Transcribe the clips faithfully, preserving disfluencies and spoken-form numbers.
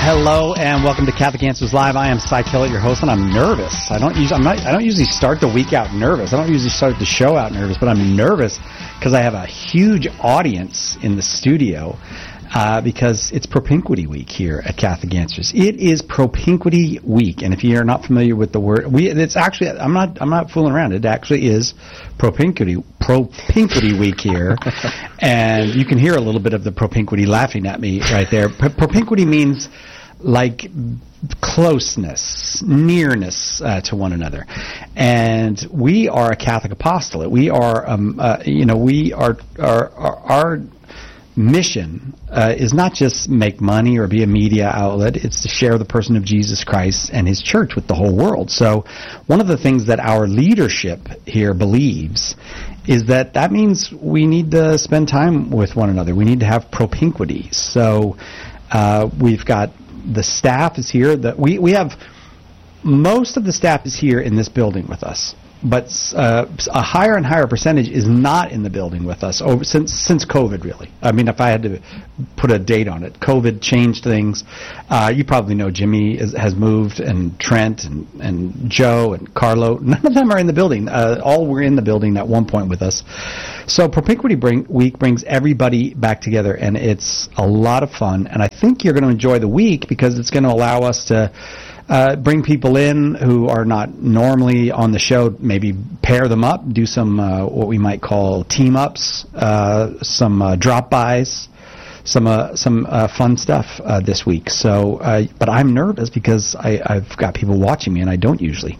Hello and welcome to Catholic Answers Live. I am Cy Kellett, your host, and I'm nervous. I don't usually, I'm not, I don't usually start the week out nervous. I don't usually start the show out nervous, but I'm nervous because I have a huge audience in the studio uh, because it's Propinquity Week here at Catholic Answers. It is Propinquity Week, and if you are not familiar with the word, we it's actually I'm not I'm not fooling around. It actually is Propinquity Propinquity Week here, and you can hear a little bit of the propinquity laughing at me right there. P- propinquity means like closeness, nearness uh, to one another, and we are a Catholic apostolate. We are, um, uh, you know, we are, are, are our mission uh, is not just make money or be a media outlet. It's to share the person of Jesus Christ and His church with the whole world. So, one of the things that our leadership here believes is that that means we need to spend time with one another. We need to have propinquity. So, uh, we've got the staff is here. That we, we have most of the staff is here in this building with us, but uh, a higher and higher percentage is not in the building with us over since since COVID. Really, I mean, if I had to put a date on it, COVID changed things. Uh, you probably know Jimmy is, has moved, and Trent and, and Joe and Carlo. None of them are in the building. Uh, all were in the building at one point with us. So Propinquity bring, Week brings everybody back together, and it's a lot of fun. And I think you're going to enjoy the week because it's going to allow us to uh, bring people in who are not normally on the show, maybe pair them up, do some uh, what we might call team-ups, uh, some uh, drop-bys, some uh, some uh, fun stuff uh, this week. So, uh, but I'm nervous because I, I've got people watching me, and I don't usually.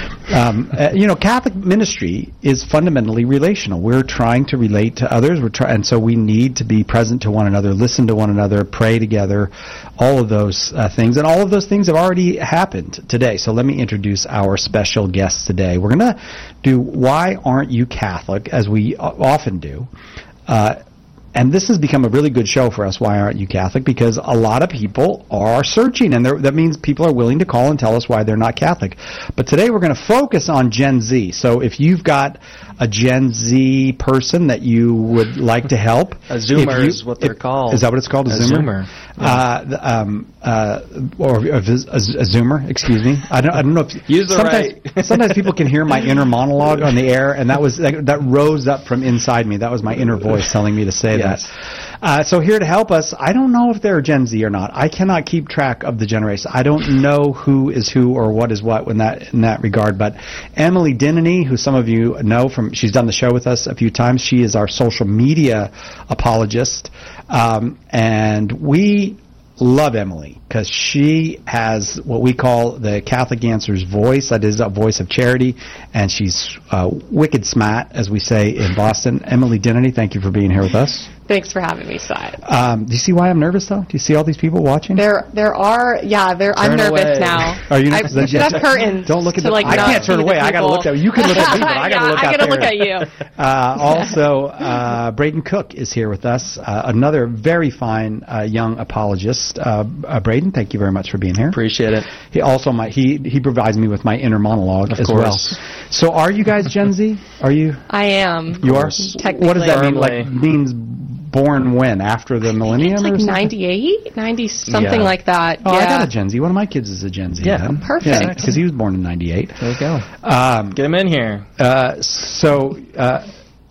Um, uh, you know, Catholic ministry is fundamentally relational. We're trying to relate to others. We're try- and so we need to be present to one another, listen to one another, pray together, all of those uh, things. And all of those things have already happened today. So let me introduce our special guests today. We're going to do Why Aren't You Catholic, as we often do. Uh, And this has become a really good show for us, Why Aren't You Catholic? Because a lot of people are searching, and that means people are willing to call and tell us why they're not Catholic. But today we're going to focus on Gen Z. So if you've got a Gen Z person that you would like to help. A Zoomer you, is what they're if, called. Is that what it's called, a, a Zoomer? Zoomer. Yeah. Uh, the, um, uh, or a, a, a Zoomer, excuse me. I don't, I don't know if... Use the sometimes, right. sometimes people can hear my inner monologue on the air, and that was that, that rose up from inside me. That was my inner voice telling me to say yes. that. Uh, so here to help us, I don't know if they're Gen Z or not. I cannot keep track of the generation. I don't know who is who or what is what in that in that regard. But Emily Dinany, who some of you know from, she's done the show with us a few times. She is our social media apologist, um, and we love Emily because she has what we call the Catholic Answers voice. That is a voice of charity, and she's uh, wicked smart, as we say in Boston. Emily Dinany, thank you for being here with us. Thanks for having me, Cy. Um, do you see why I'm nervous, though? Do you see all these people watching? There, there are. Yeah, there. I'm nervous away. now. Are you? I've put up curtains. Don't look at to, the. like, I not can't turn see away. the I got to look at you. Can look at me, but I got to yeah, look I out gotta there. look at you. Uh, also, uh, Braden Cook is here with us. Uh, another very fine uh, young apologist. Uh, uh, Braden, thank you very much for being here. Appreciate it. He also my he he provides me with my inner monologue of as course. well. So, are you guys Gen Z? Are you? I am. You are. Technically. What does that mean? Firmly. Like means born when? After the millennium? It's like or something? ninety-eight, ninety something Yeah. like that. Oh, yeah. I got a Gen Z. One of my kids is a Gen Z. Yeah, then. perfect. Yeah, because he was born in ninety-eight. There you go. Um, Get him in here. uh, so, uh,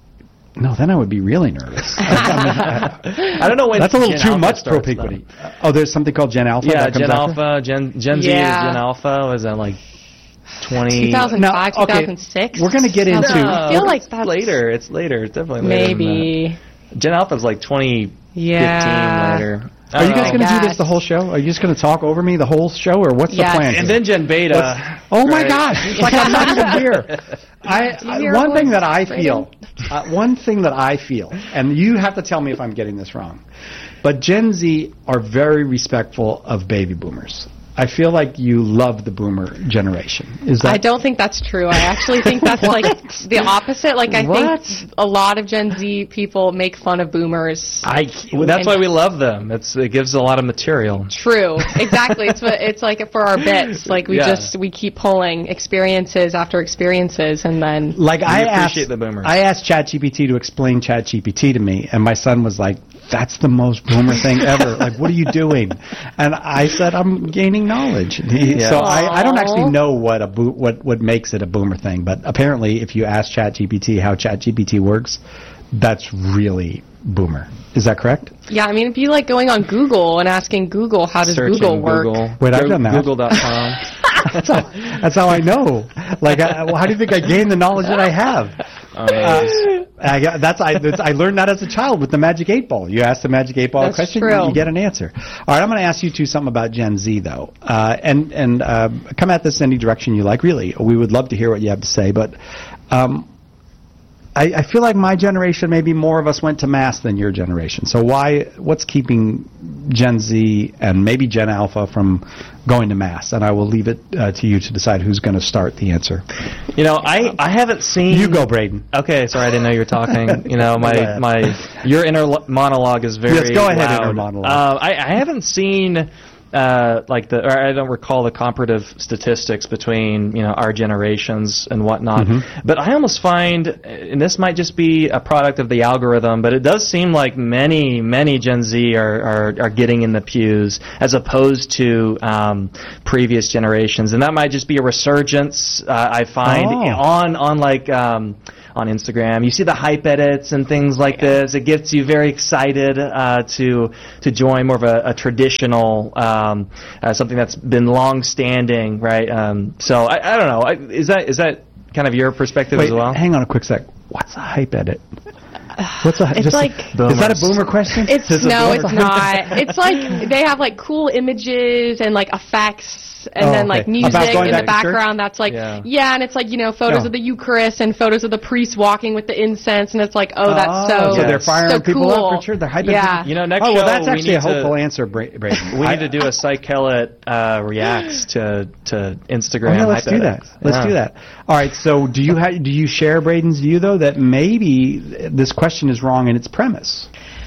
no, then I would be really nervous. I mean, I- I don't know when. that's a little Gen too Alpha much starts, propinquity. Oh, there's something called Gen Alpha. though. Yeah, that comes Gen after? Alpha, Gen Gen Z Yeah. is Gen Alpha. Was that like twenty? two thousand five, Now, okay, two thousand six. we're gonna get into- I feel like it's that's later. It's later. It's definitely later than maybe. that. Gen Alpha is like twenty Yeah. fifteen later. Are you guys I going to do this guess. the whole show? Are you just going to talk over me the whole show, or what's Yes. the plan? And here? then Gen Beta. What's- oh my right? gosh! It's like I'm not even here. I, Do you I hear one a thing voice, that I Brayden? feel, uh, one thing that I feel, and you have to tell me if I'm getting this wrong, but Gen Z are very respectful of baby boomers. I feel like you love the boomer generation. Is that? I don't think that's true. I actually think that's like the opposite. Like I What? think a lot of Gen Z people make fun of boomers. I, well, that's why we love them. It's, it gives a lot of material. True, exactly. It's what it's like for our bits. Like we Yeah. just we keep pulling experiences after experiences, and then Like I appreciate asked, the boomers. I asked ChatGPT to explain ChatGPT to me, and my son was like, "That's the most boomer thing ever. Like, what are you doing?" And I said, "I'm gaining knowledge." And he- Yeah. So I, I don't actually Aw. know what a bo- what what makes it a boomer thing, but apparently, if you ask ChatGPT how ChatGPT works, that's really boomer. Is that correct? yeah. I mean, it'd be like going on Google and asking Google how does Searching Google work. Google. Wait, I've Go- done that. Google dot com. That's how, that's how I know. Like, I, well, how do you think I gain the knowledge that I have? Oh, yeah. I, got- that's I, that's I learned that as a child with the Magic Eight Ball. You ask the Magic Eight Ball a That's question, true. you get an answer. All right, I'm going to ask you two something about Gen Z though, uh, and and uh, come at this any direction you like. Really, we would love to hear what you have to say, but. Um, I, I feel like my generation, maybe more of us went to mass than your generation. So why? What's keeping Gen Z and maybe Gen Alpha from going to mass? And I will leave it uh, to you to decide who's going to start the answer. You know, I, I haven't seen... You go, Braden. Okay, sorry, I didn't know you were talking. You know, Go my ahead. my your inner lo- monologue is very Yes, go ahead, loud. inner monologue. Uh, I, I haven't seen uh, like the, or I don't recall the comparative statistics between you know our generations and whatnot. Mm-hmm. But I almost find, and this might just be a product of the algorithm, but it does seem like many many Gen Z are are, are getting in the pews as opposed to um, previous generations, and that might just be a resurgence. Uh, I find Oh. on on like. Um, on Instagram, you see the hype edits and things like this. It gets you very excited uh, to to join more of a, a traditional um, uh, something that's been long standing, right? Um, so I, I don't know. I, is that is that kind of your perspective Wait, as well? hang on a quick sec. What's a hype edit? What's a It's just like- is that a Boomers. boomer question? It's Is it no, boomer? it's not. It's like they have like cool images and like effects and Oh, then okay. like About music going in the back to church? background that's like Yeah. yeah. And it's like, you know, photos Oh. of the Eucharist and photos of the priest walking with the incense, and it's like, oh, that's Oh, so so they're Yes. firing so people cool. up for sure. They're hyping Yeah. people. You know, next Oh, well, show that's we actually a need to- hopeful answer, Bra- Braden. We I- need to do a Psychelet uh, reacts to to Instagram. Oh, yeah, let's hype do that. edits. Let's Yeah. do that. All right. So, do you ha- do you share Braden's view though that maybe this question is wrong in its premise?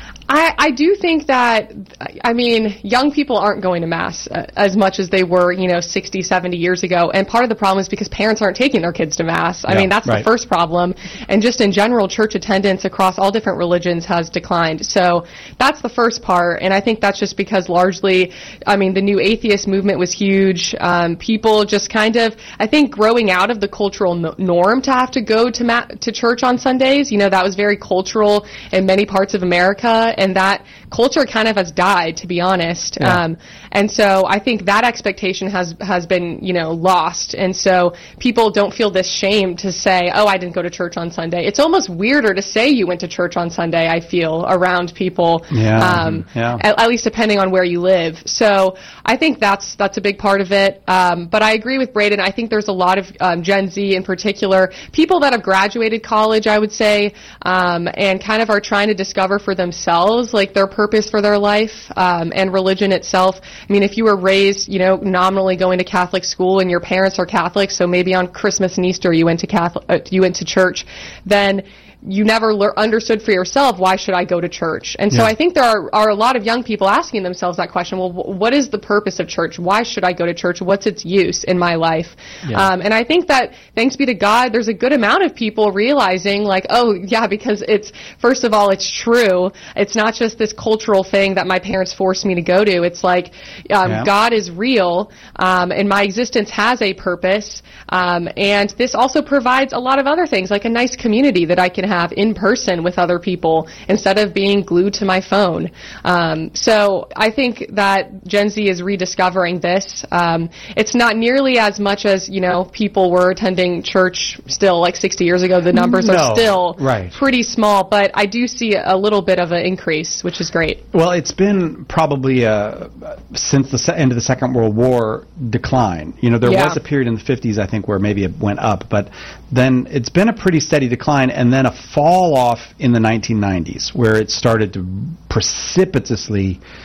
I, I do think that, I mean, young people aren't going to Mass uh, as much as they were, you know, sixty, seventy years ago. And part of the problem is because parents aren't taking their kids to Mass. I Yeah, mean, that's right. the first problem. And just in general, church attendance across all different religions has declined. So that's the first part. And I think that's just because largely, I mean, the new atheist movement was huge. Um, people just kind of, I think, growing out of the cultural no- norm to have to go to ma- to church on Sundays, you know, that was very cultural in many parts of America. And that culture kind of has died, to be honest. Yeah. Um, and so I think that expectation has has been, you know, lost. And so people don't feel this shame to say, oh, I didn't go to church on Sunday. It's almost weirder to say you went to church on Sunday, I feel, around people. Yeah, Um, yeah. At, at least depending on where you live. So I think that's that's a big part of it. Um, but I agree with Braden. I think there's a lot of um, Gen Z in particular, people that have graduated college, I would say, um, and kind of are trying to discover for themselves, like, their purpose for their life, um, and religion itself. I mean, if you were raised, you know, nominally going to Catholic school and your parents are Catholic, so maybe on Christmas and Easter you went to Catholic, uh, you went to church, then you never lear- understood for yourself, why should I go to church? And so Yeah. I think there are, are a lot of young people asking themselves that question, well, wh- what is the purpose of church? Why should I go to church? What's its use in my life? Yeah. Um, and I think that, thanks be to God, there's a good amount of people realizing, like, oh, yeah, because it's, first of all, it's true. It's not just this cultural thing that my parents forced me to go to. It's like, um, Yeah. God is real, um, and my existence has a purpose. Um, and this also provides a lot of other things, like a nice community that I can have in person with other people instead of being glued to my phone. Um, so I think that Gen Z is rediscovering this. Um, it's not nearly as much as, you know, people were attending church still like sixty years ago. The numbers No, are still right. pretty small, but I do see a little bit of an increase, which is great. Well, it's been probably uh, since the se- end of the Second World War decline. You know, there Yeah. was a period in the fifties, I think, where maybe it went up, but then it's been a pretty steady decline, and then a fall off in the nineteen nineties, where it started to precipitously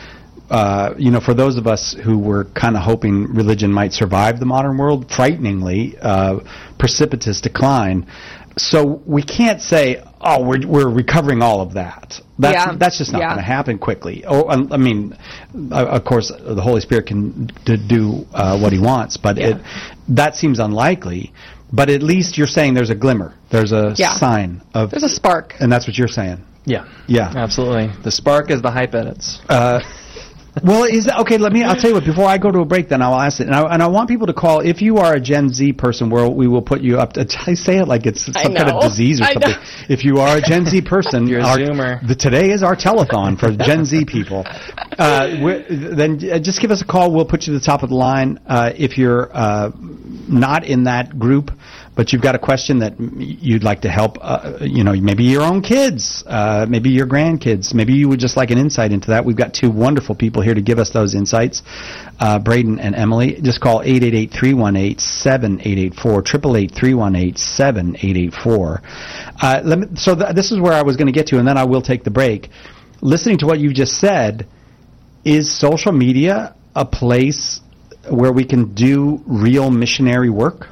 uh, you know, for those of us who were kind of hoping religion might survive the modern world, frighteningly uh, precipitous decline. So we can't say, oh, we're we're recovering all of that. That's yeah. that's just not yeah. going to happen quickly. Oh, I mean, uh, of course, the Holy Spirit can d- do uh, what He wants, but yeah. it that seems unlikely. But at least you're saying there's a glimmer, there's a yeah. sign of, there's a spark, and that's what you're saying. Yeah, yeah, absolutely. The spark is the hype edits. Uh, well, is that, okay. Let me. I'll tell you what. Before I go to a break, then I'll ask it, and I, and I want people to call. If you are a Gen Z person, where we will put you up to. I say it like it's some kind of disease or I something. know. If you are a Gen Z person, you're a our, Zoomer. The, today is our telethon for Gen Z people. Uh, then just give us a call. We'll put you at the top of the line. Uh, if you're uh, not in that group, but you've got a question that you'd like to help, uh, you know, maybe your own kids, uh, maybe your grandkids, maybe you would just like an insight into that. We've got two wonderful people here to give us those insights, uh, Braden and Emily. Just call eight eight eight, three one eight, seven eight eight four, eight eight eight, three one eight, seven eight eight four. Uh, let me, so th- this is where I was going to get to, and then I will take the break. Listening to what you just said, is social media a place where we can do real missionary work?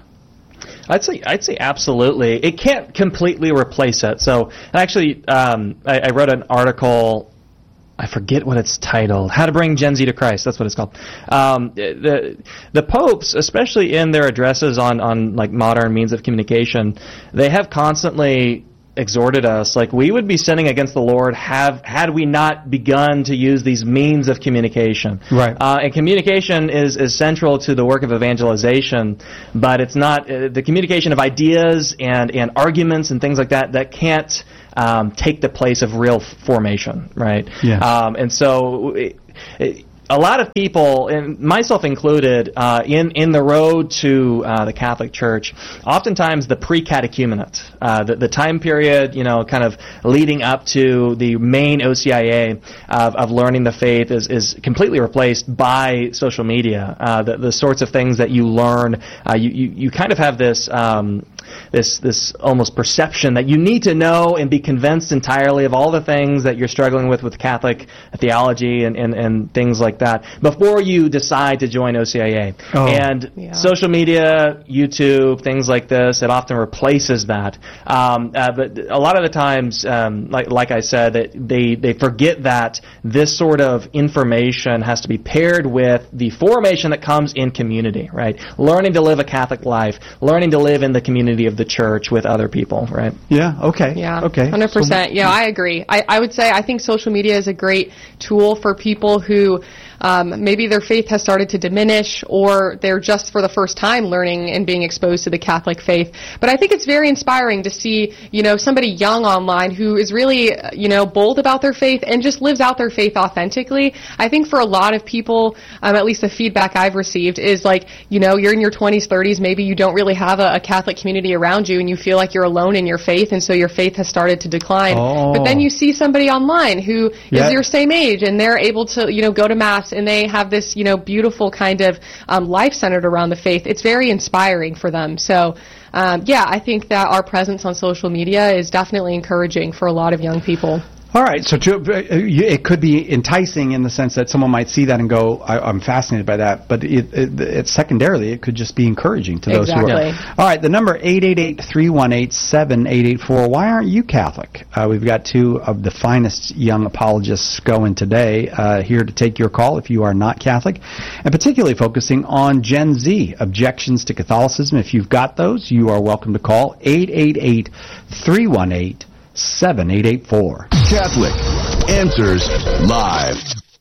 I'd say I'd say absolutely. It can't completely replace it. So actually, um, I, I wrote an article. I forget what it's titled. How to Bring Gen Z to Christ. That's what it's called. Um, the the popes, especially in their addresses on on like modern means of communication, they have constantly exhorted us, like we would be sinning against the Lord have had we not begun to use these means of communication. Right. Uh, and communication is, is central to the work of evangelization, but it's not uh, the communication of ideas and, and arguments and things like that that can't um, take the place of real formation, right? Yeah. Um, and so it, it, a lot of people, and myself included, uh, in in the road to uh, the Catholic Church, oftentimes the pre-catechumenate, uh, the, the time period, you know, kind of leading up to the main O C I A of, of learning the faith is, is completely replaced by social media. Uh, the, the sorts of things that you learn, uh, you, you you kind of have this. Um, This this almost perception that you need to know and be convinced entirely of all the things that you're struggling with with Catholic theology and, and, and things like that before you decide to join O C I A. Oh. And Yeah. social media, YouTube, things like this, it often replaces that. Um, uh, but a lot of the times, um, like like I said, that they they forget that this sort of information has to be paired with the formation that comes in community, right? Learning to live a Catholic life, learning to live in the community of the church with other people, right? Yeah, okay. Yeah, okay. one hundred percent. Yeah, I agree. I, I would say I think social media is a great tool for people who um, maybe their faith has started to diminish or they're just for the first time learning and being exposed to the Catholic faith. But I think it's very inspiring to see, you know, somebody young online who is really, you know, bold about their faith and just lives out their faith authentically. I think for a lot of people, um, at least the feedback I've received is like, you know, you're in your twenties, thirties, maybe you don't really have a, a Catholic community around you and you feel like you're alone in your faith and so your faith has started to decline. Oh. But then you see somebody online who Yeah. is your same age and they're able to, you know, go to Mass and they have this, you know, beautiful kind of um, life centered around the faith. It's very inspiring for them. So, um, yeah, I think that our presence on social media is definitely encouraging for a lot of young people. All right, so to, uh, it could be enticing in the sense that someone might see that and go, I, I'm fascinated by that, but it, it, it secondarily, it could just be encouraging to those Exactly. who are. All right, the number eight eight eight, three one eight, seven eight eight four. Why aren't you Catholic? Uh, we've got two of the finest young apologists going today uh, here to take your call if you are not Catholic, and particularly focusing on Gen Z, objections to Catholicism. If you've got those, you are welcome to call eight eight eight, three one eight, seven eight eight four. Catholic Answers Live.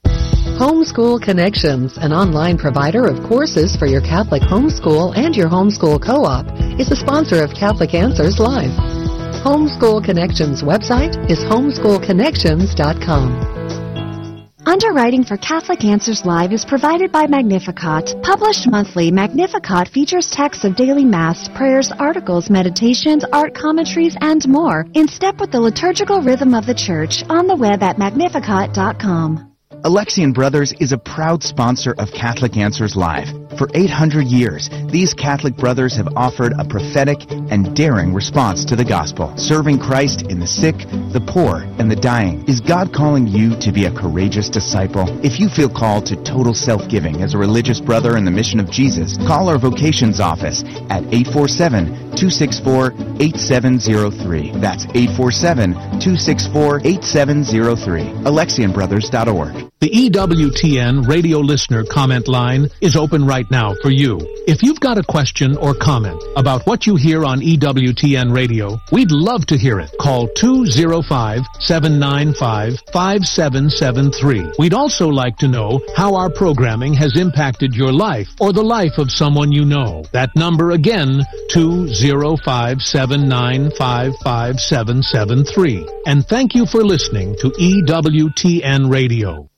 Homeschool Connections, an online provider of courses for your Catholic homeschool and your homeschool co-op, is the sponsor of Catholic Answers Live. Homeschool Connections website is homeschool connections dot com. Underwriting for Catholic Answers Live is provided by Magnificat. Published monthly, Magnificat features texts of daily Mass, prayers, articles, meditations, art commentaries, and more, in step with the liturgical rhythm of the Church, on the web at magnificat dot com. Alexian Brothers is a proud sponsor of Catholic Answers Live. For eight hundred years, these Catholic brothers have offered a prophetic and daring response to the gospel, serving Christ in the sick, the poor, and the dying. Is God calling you to be a courageous disciple? If you feel called to total self-giving as a religious brother in the mission of Jesus, call our vocations office at eight four seven, two six four, eight seven zero three. That's eight four seven, two six four, eight seven zero three. Alexian Brothers dot org. The E W T N radio listener comment line is open right now for you. If you've got a question or comment about what you hear on E W T N radio, we'd love to hear it. Call two oh five, seven nine five, five seven seven three. We'd also like to know how our programming has impacted your life or the life of someone you know. That number again, two oh five, seven nine five, five seven seven three. And thank you for listening to E W T N Radio.